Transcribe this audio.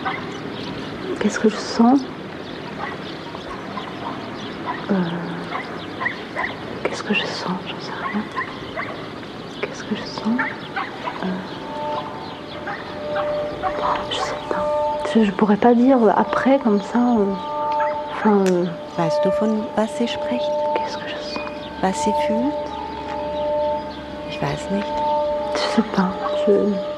Qu'est-ce que je sens? Qu'est-ce que je sens? J'en sais rien. Qu'est-ce que je sens? Je sais pas. Je pourrais pas dire après comme ça. Weißt du, von was sie spricht? Qu'est-ce que je sens? Was sie fühlt? Ich weiß nicht. Je sais pas.